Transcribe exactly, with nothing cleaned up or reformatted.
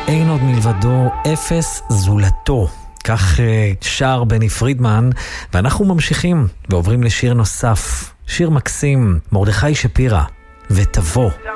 אין עוד מלבדו, אפס זולתו. כך שר בני פרידמן, ואנחנו ממשיכים ועוברים לשיר נוסף, שיר מקסים, מרדכי שפירא, ותבוא.